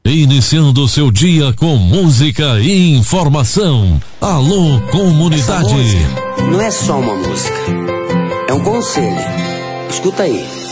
Iniciando seu dia com música e informação. Alô, comunidade. Essa música não é só uma música, é um conselho. Escuta aí.